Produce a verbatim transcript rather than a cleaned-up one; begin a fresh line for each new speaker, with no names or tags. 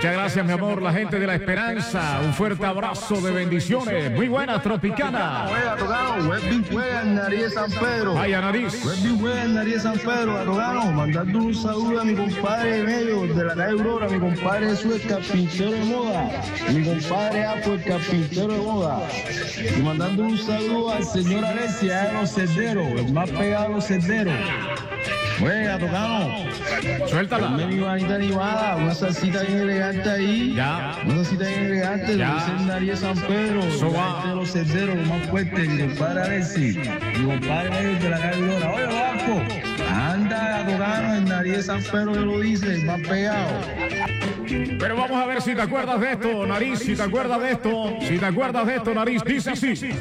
Muchas gracias, mi amor, la gente de La Esperanza. Un fuerte abrazo de bendiciones. Muy buena, Tropicana.
Juega, Tocano. Webby juega en Nariz de San Pedro.
Vaya, Nariz.
Webby juega en Nariz de San Pedro, Tocano. Mandando un saludo a mi compadre medio de la calle Aurora, mi compadre Jesús, el carpintero de moda. Mi compadre Apo, el carpintero de moda. Y mandando un saludo al señor Alessia de los cerderos, el más pegado de los cerderos. Juega, Tocano.
Suéltala.
Ponme mi manita animada, una salsita bien elegante ahí.
Ya.
Una salsita bien elegante,
Ya.
lo dice el Nariz de San Pedro.
Eso
La
va.
gente de los cerderos, lo más fuerte, mi compadre Alessi. Mi compadre medio de la calle Aurora. Oye, Vasco, anda, Tocano, el Nariz de San Pedro que lo dice, el más pegado.
Pero vamos a ver si te acuerdas de esto, Nariz. Si te acuerdas de esto. Si te acuerdas de esto, Nariz. Dice así.